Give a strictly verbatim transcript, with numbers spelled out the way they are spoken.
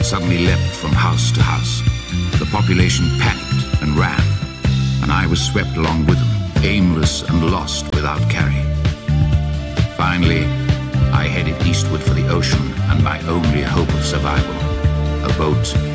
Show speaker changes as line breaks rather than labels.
suddenly leapt from house to house. The population panicked and ran, and I was swept along with them, aimless and lost without carry. Finally, I headed eastward for the ocean and my only hope of survival, a boat